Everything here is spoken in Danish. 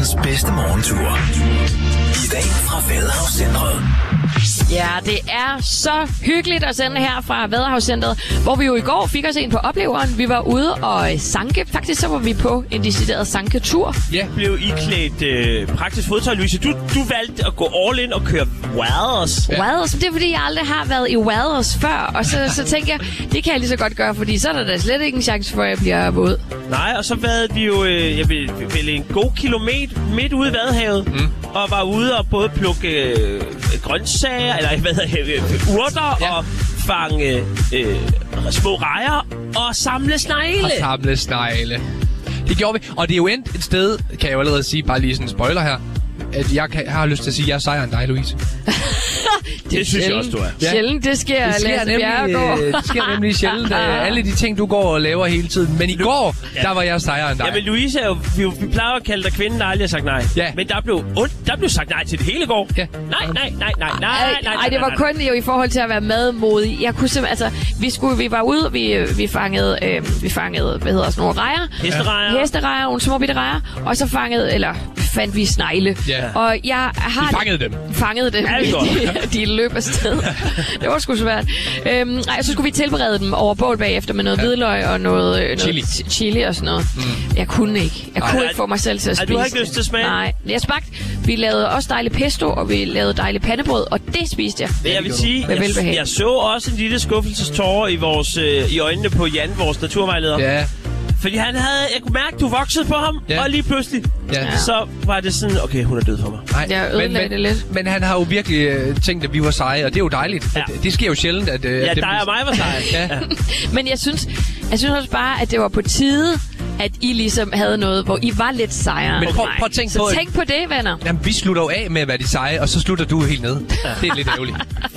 Danmarks bedste morgentur. I dag fra Vadehavscentret. Ja, det er så hyggeligt at sende her fra Vadehavscentret, hvor vi jo i går fik os en på opleveren. Vi var ude og sanke. Faktisk så var vi på en decideret sanketur. Ja, blev iklædt praktisk fodtøj, Louise. Du valgte at gå all in og køre Waders. Ja. Waders, det er fordi, jeg aldrig har været i Waders før. Og så tænker jeg, det kan jeg lige så godt gøre, fordi så er der da slet ikke en chance for, at jeg bliver våd. Nej, og så vadede vi jo vel en god kilometer midt ude i Vadehavet. Og var ude og både plukke grøntsager, eller urter, og fange små rejer og samle snegle. Det gjorde vi, og det er jo endt et sted, kan jeg jo allerede sige, bare lige sådan en spoiler her, at jeg har lyst til at sige, at jeg er sejere end dig, Louise. Det synes jeg også, du er. Ja. Sjældent, det sker nemlig sjældent. Alle de ting, du går og laver hele tiden. Men i går, der var jeg sejere end dig. Ja, men Louise er jo... Vi plejer at kalde dig kvinden, der aldrig har sagt nej. Ja. Men der blev sagt nej til det hele går. Ja. Nej. Det var kun jo i forhold til at være madmodig. Jeg kunne simpelthen... Altså, vi var ude, vi fangede, hvad hedder sådan nogle rejer? Hesterejer, nogle små bitte rejer. Og så fandt vi snegle. Yeah. Og jeg har... Fangede dem. Ja, de løb afsted. Det var sgu svært. Så skulle vi tilberede dem over bål bagefter med noget hvidløg og noget chili og sådan noget. Jeg kunne ikke. Jeg kunne ikke få mig selv til at spise. Du har ikke lyst til at smage? Nej. Jeg smagte. Vi lavede også dejlig pesto, og vi lavede dejlig pandebrød, og det spiste jeg. Jeg vil sige, jeg så også en lille skuffelseståre i øjnene på Jan, vores naturvejleder. Ja. Fordi jeg kunne mærke, at du voksede på ham, og lige pludselig, så var det sådan, okay, hun er død for mig. Nej, jeg ødelagde det lidt. Men han har jo virkelig tænkt, at vi var seje, og det er jo dejligt. Ja. Det sker jo sjældent, at... dig og mig var seje. Ja. Men jeg synes også bare, at det var på tide, at I ligesom havde noget, hvor I var lidt sejere. Men prøv at tænke på... tænk på det, venner. Jamen, vi slutter jo af med at være de seje, og så slutter du helt ned. Det er lidt ærgerligt.